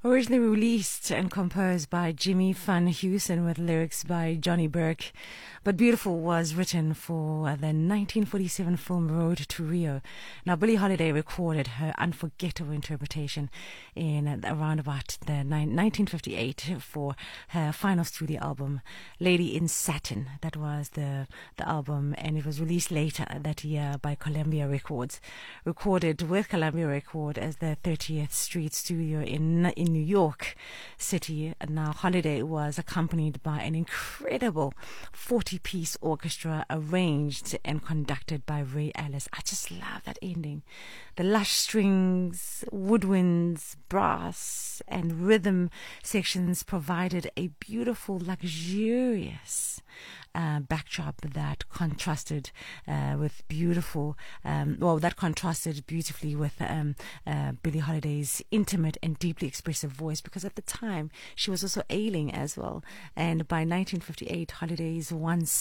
Originally released and composed by Jimmy Van Heusen with lyrics by Johnny Burke, but Beautiful was written for the 1947 film Road to Rio. Now, Billie Holiday recorded her unforgettable interpretation in around about the 1958 for her final studio album, Lady in Satin. That was the album, and it was released later that year by Columbia Records. Recorded with Columbia Records as the 30th Street Studio in New York City. Now, Holiday was accompanied by an incredible 40-piece orchestra arranged and conducted by Ray Ellis. I just love that ending. The lush strings, woodwinds, brass, and rhythm sections provided a beautiful, luxurious backdrop that contrasted with beautiful, that contrasted beautifully with Billie Holiday's intimate and deeply expressive voice, because at the time she was also ailing as well. And by 1958, Holiday's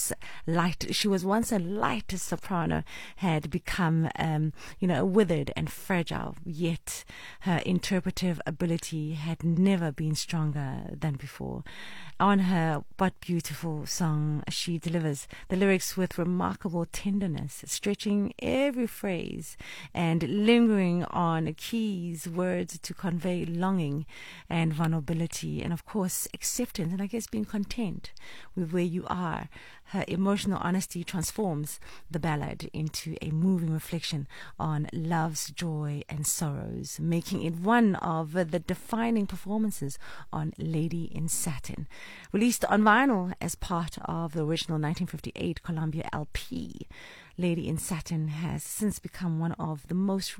she was once a light soprano, had become, withered and fragile, yet her interpretive ability had never been stronger than before. On her But Beautiful song, she delivers the lyrics with remarkable tenderness, stretching every phrase and lingering on keys, words to convey longing and vulnerability, and of course acceptance, and I guess being content with where you are. Her emotional honesty transforms the ballad into a moving reflection on love's joy and sorrows, making it one of the defining performances on Lady in Satin. Released on vinyl as part of the original 1958 Columbia LP, Lady in Satin has since become one of the most,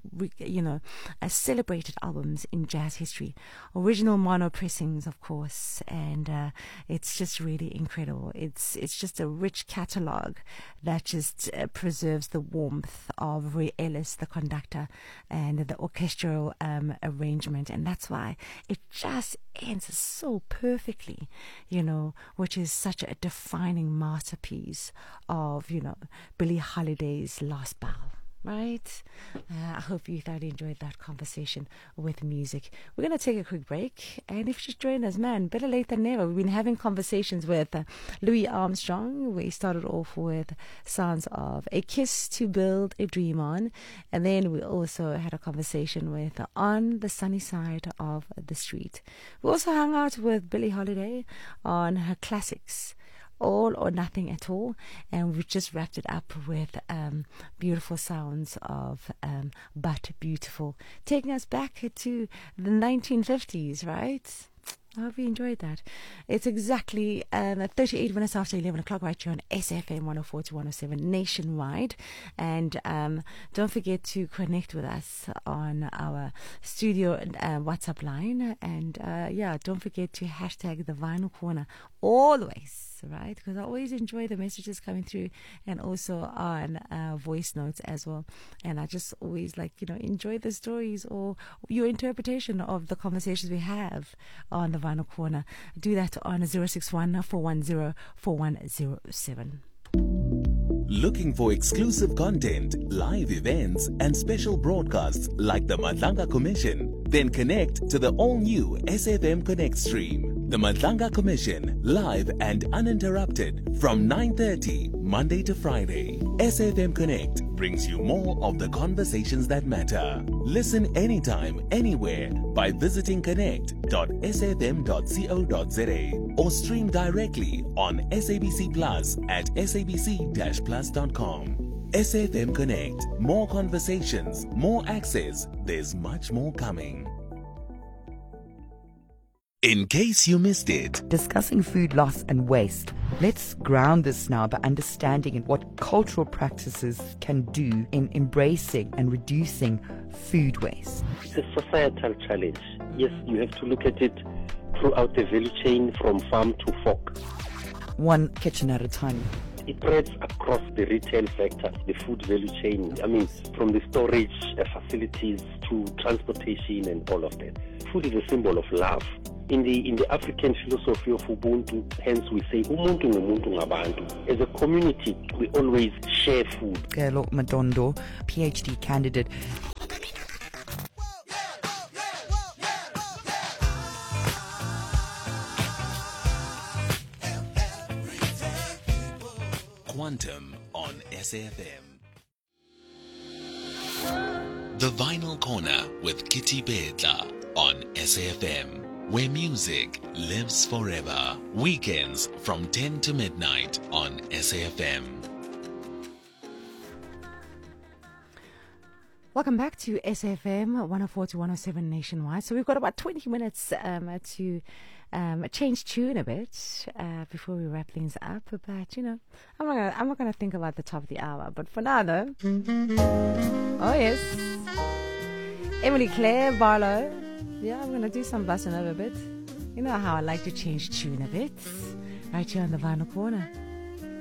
celebrated albums in jazz history. Original mono pressings, of course, and it's just really incredible. It's just a rich catalog that just preserves the warmth of Ray Ellis, the conductor, and the orchestral arrangement, and that's why it just ends so perfectly, which is such a defining masterpiece of, Billie Holiday's Last Bell. Right? I hope you thoroughly enjoyed that conversation with music. We're going to take a quick break, and if you just join us, man, better late than never. We've been having conversations with Louis Armstrong. We started off with sounds of A Kiss to Build a Dream On, and then we also had a conversation with On the Sunny Side of the Street. We also hung out with Billie Holiday on her classics, All or Nothing at All, and we just wrapped it up with beautiful sounds of But Beautiful, taking us back to the 1950s, right? I hope you enjoyed that. It's exactly 38 minutes after 11 o'clock right here on SFM 104 to 107 nationwide. And don't forget to connect with us on our studio WhatsApp line. And don't forget to hashtag the Vinyl Corner always. Right, because I always enjoy the messages coming through, and also on voice notes as well. And I just always enjoy the stories or your interpretation of the conversations we have on the Vinyl Corner. Do that on 061 410 4107. Looking for exclusive content, live events, and special broadcasts like the Madlanga Commission? Then connect to the all-new SFM Connect stream. The Madlanga Commission, live and uninterrupted from 9:30 Monday to Friday. SFM Connect brings you more of the conversations that matter. Listen anytime, anywhere by visiting connect.sfm.co.za or stream directly on SABC Plus at sabc-plus.com. SFM Connect. More conversations, more access. There's much more coming. In case you missed it. Discussing food loss and waste. Let's ground this now by understanding what cultural practices can do in embracing and reducing food waste. It's a societal challenge. Yes, you have to look at it throughout the value chain from farm to fork. One kitchen at a time. It spreads across the retail sector, the food value chain. I mean, from the storage facilities to transportation and all of that. Food is a symbol of love. In the African philosophy of Ubuntu, hence we say, Umuntu ngumuntu ngabantu. As a community, we always share food. Kelo Madondo, PhD candidate. Quantum on SAFM. The Vinyl Corner with Kitty Bedla on SAFM, where music lives forever. Weekends from 10 to midnight on SAFM. Welcome back to SAFM 104 to 107 nationwide. So we've got about 20 minutes to change tune a bit before we wrap things up. But you know, I'm not gonna think about the top of the hour. But for now, though, oh yes, Emily Claire Barlow. Yeah, I'm gonna do some bossa nova a bit. You know how I like to change tune a bit, right here on the Vinyl Corner.